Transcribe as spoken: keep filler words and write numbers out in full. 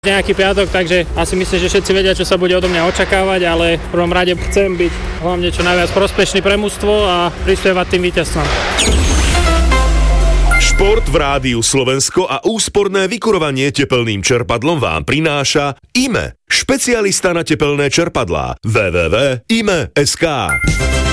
Nejaký piatok, takže asi myslím, že všetci vedia, čo sa bude odo mňa očakávať, ale v prvom rade chcem byť hlavne čo najviac prospešný pre mužstvo a prispievať tým víťazstvom. Šport v Rádiu Slovensko a úsporné vykurovanie tepelným čerpadlom vám prináša í em é, špecialista na tepelné čerpadlá. w w w bodka í em é bodka es ká